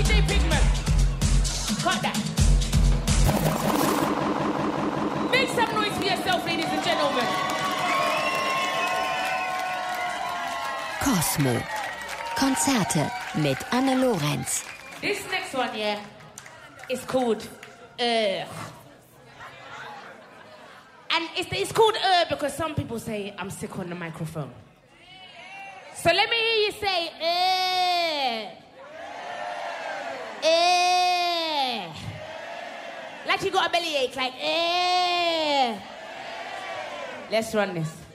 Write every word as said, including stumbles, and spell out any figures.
D Pigment. Cut that. Make some noise for yourself, ladies and gentlemen. Cosmo. Konzerte mit Anne Lorenz. This next one, yeah, is called Uh. And it's, it's called Uh because some people say I'm sick on the microphone. So let me hear you say Uh. Uh. Like you got a bellyache, like Uh. Let's run this.